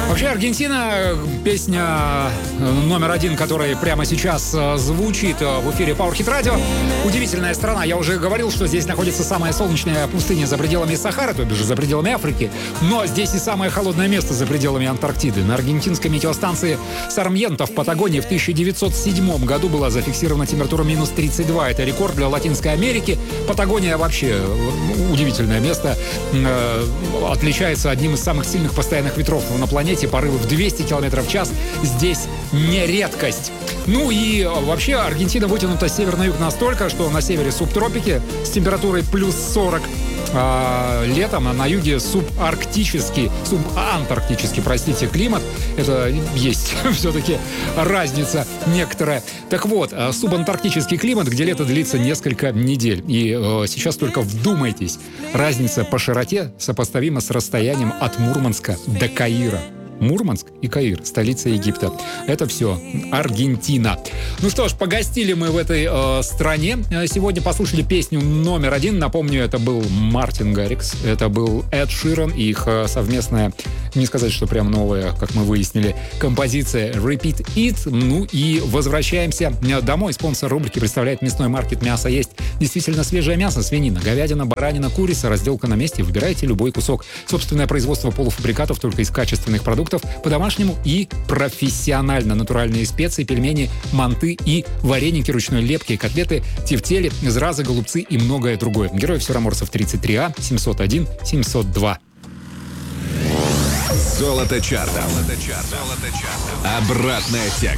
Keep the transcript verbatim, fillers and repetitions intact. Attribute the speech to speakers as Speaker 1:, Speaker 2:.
Speaker 1: Вообще, Аргентина, песня номер один, которая прямо сейчас звучит в эфире Power Hit Radio. Удивительная страна. Я уже говорил, что здесь находится самая солнечная пустыня за пределами Сахары, то бишь за пределами Африки. Но здесь и самое холодное место за пределами Антарктиды. На аргентинской метеостанции Сармьенто в Патагонии в тысяча девятьсот седьмом году была зафиксирована температура минус тридцать два. Это рекорд для Латинской Америки. Патагония вообще удивительное место. Отличается одним из самых сильных постоянных ветров на планете. Порывы в двести километров в час. Здесь не редкость. Ну и вообще Аргентина вытянута с севера на юг настолько, что на севере субтропики с температурой плюс сорок. А летом, а на юге субарктический, субантарктический, простите, климат. Это есть все-таки разница некоторая. Так вот, субантарктический климат, где лето длится несколько недель. И э, сейчас только вдумайтесь. Разница по широте сопоставима с расстоянием от Мурманска до Каира. Мурманск и Каир, столица Египта. Это все Аргентина. Ну что ж, погостили мы в этой э, стране. Сегодня послушали песню номер один. Напомню, это был Мартин Гаррикс, это был Эд Ширан и их э, совместная, не сказать, что прям новая, как мы выяснили, композиция Repeat It. Ну и возвращаемся домой. Спонсор рубрики представляет мясной маркет «Мясо есть». Действительно свежее мясо, свинина, говядина, баранина, курица. Разделка на месте. Выбирайте любой кусок. Собственное производство полуфабрикатов только из качественных продуктов. По-домашнему и профессионально. Натуральные специи, пельмени, манты и вареники ручной лепки, котлеты, тефтели, зразы, голубцы и многое другое. Героев Сюраморцев тридцать три А, семьсот один, семьсот два.
Speaker 2: Золото чарта. Обратная тяга.